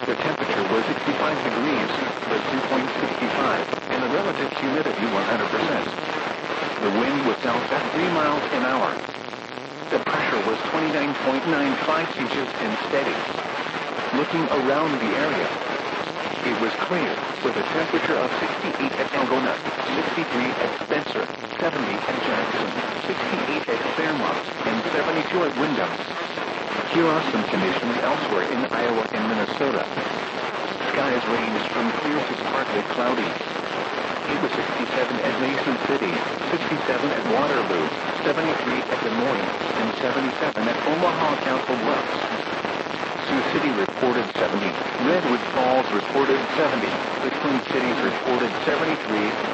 The temperature was 65 degrees, the dew point 65, and the relative humidity 100%. The wind was south at 3 miles an hour. The pressure was 29.95 inches and steady. Looking around the area, it was clear, with a temperature of 68 at Algona, 63 at Spencer, 70 at Jackson, 68 at Fairmont, and 72 at Wyndham. Here are some conditions elsewhere in Iowa and Minnesota. Skies ranged from clear to partly cloudy. It was 67 at Mason City, 67 at Waterloo, 73 at Des Moines, and 77 at Omaha Council Bluffs. Sioux City reported 70, Redwood Falls reported 70, the Twin Cities reported 73,